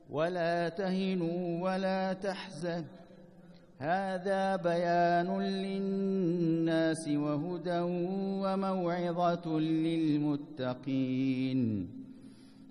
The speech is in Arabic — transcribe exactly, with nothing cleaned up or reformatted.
ولا تهنوا ولا تحزنوا. هذا بيان للناس وهدى وموعظة للمتقين.